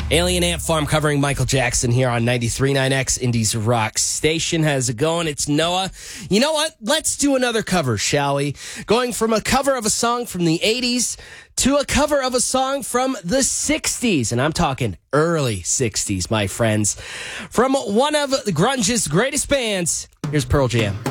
Alien Ant Farm covering Michael Jackson here on 93.9X Indies Rock Station. How's it going? It's Noah. You know what? Let's do another cover, shall we? Going from a cover of a song from the 80s to a cover of a song from the 60s. And I'm talking early 60s, my friends. From one of grunge's greatest bands, here's Pearl Jam.